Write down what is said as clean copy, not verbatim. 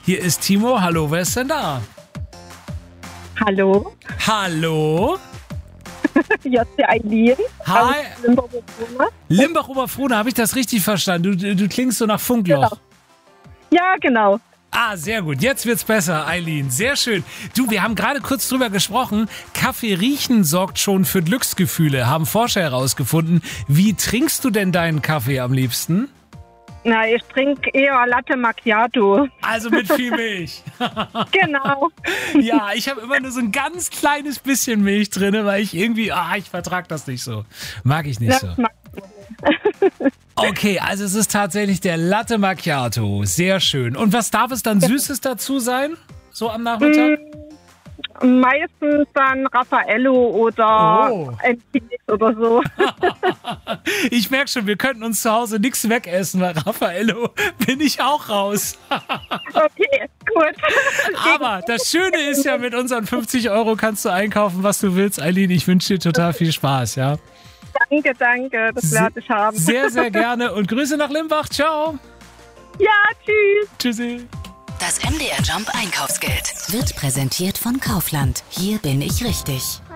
Hier ist Timo. Hallo, wer ist denn da? Hallo, Hallo? hier ist die Eileen. Hi. aus Limbach-Oberfrohna. Limbach-Oberfrohna, habe ich das richtig verstanden? Du klingst so nach Funkloch. Ja, genau. Ah, sehr gut. Jetzt wird's besser, Eileen. Sehr schön. Du, wir haben gerade kurz drüber gesprochen. Kaffee riechen sorgt schon für Glücksgefühle, haben Forscher herausgefunden. Wie trinkst du denn deinen Kaffee am liebsten? Na, ich trinke eher Latte Macchiato. Also mit viel Milch. Genau. Ja, ich habe immer nur so ein ganz kleines bisschen Milch drin, weil ich irgendwie, ich vertrag das nicht so. Mag ich nicht so. Das mag ich. Okay, also es ist tatsächlich der Latte Macchiato. Sehr schön. Und was darf es dann Süßes dazu sein? So am Nachmittag? Meistens dann Raffaello oder Oh. ein Phoenix oder so. Ich merke schon, wir könnten uns zu Hause nichts wegessen, weil Raffaello bin ich auch raus. Okay, gut. Aber das Schöne ist ja, mit unseren 50 € kannst du einkaufen, was du willst. Eileen, ich wünsche dir total viel Spaß, ja? Danke, das werde ich haben. Sehr, sehr gerne und Grüße nach Limbach. Ciao. Ja, tschüss. Tschüssi. Das MDR Jump Einkaufsgeld wird präsentiert von Kaufland. Hier bin ich richtig.